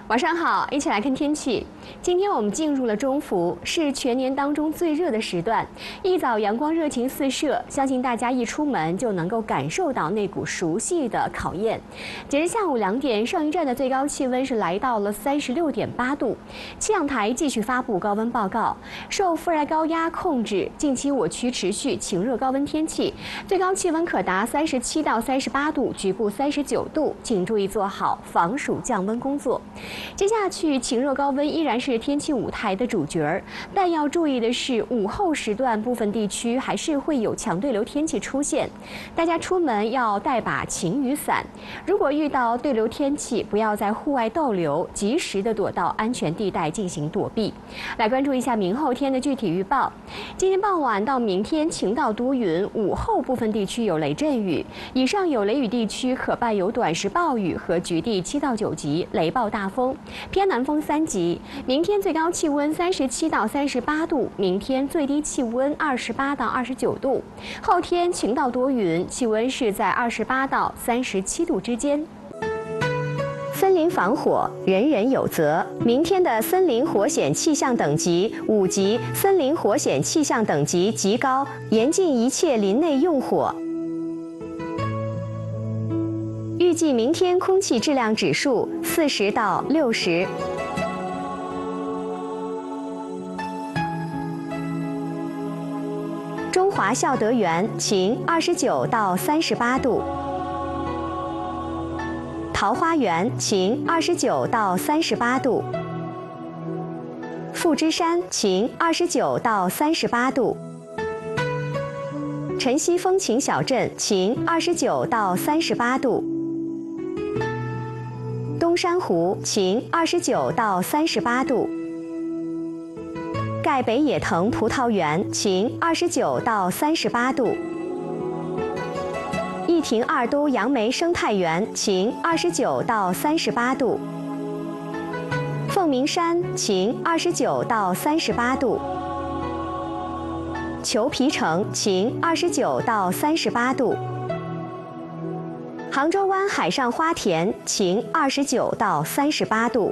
晚上好，一起来看天气。今天我们进入了中伏，是全年当中最热的时段。一早阳光热情四射，相信大家一出门就能够感受到那股熟悉的考验。截至下午2点，上一站的最高气温是来到了36.8度。气象台继续发布高温报告，受副热高压控制，近期我区持续晴热高温天气，最高气温可达37到38度，局部39度，请注意做好防暑降温工作。接下去，晴热高温依然是天气舞台的主角儿，但要注意的是，午后时段部分地区还是会有强对流天气出现，大家出门要带把晴雨伞。如果遇到对流天气，不要在户外逗留，及时的躲到安全地带进行躲避。来关注一下明后天的具体预报。今天傍晚到明天晴到多云，午后部分地区有雷阵雨，以上有雷雨地区可伴有短时暴雨和局地7到9级雷暴大风。偏南风3级，明天最高气温37到38度，明天最低气温28到29度。后天晴到多云，气温是在28到37度之间。森林防火，人人有责。明天的森林火险气象等级5级，森林火险气象等级极高，严禁一切林内用火。预计明天空气质量指数40到60。中华孝德园晴29到38度。桃花源晴29到38度。富之山晴29到38度。晨曦风情小镇晴29到38度。东山湖晴29到38度。盖北野藤葡萄园晴29到38度。义亭2都杨梅生态园晴29到38度。凤鸣山晴29到38度。裘皮城晴29到38度。杭州湾海上花田晴29到38度。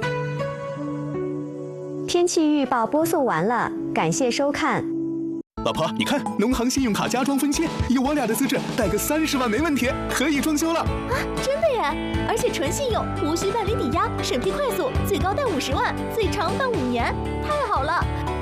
天气预报播送完了，感谢收看。 老婆，你看，农行信用卡加装分期，以我俩的资质，贷个30万没问题，可以装修了。 啊，真的耶！而且纯信用，无需办理抵押，审批快速，最高贷50万，最长办5年，太好了！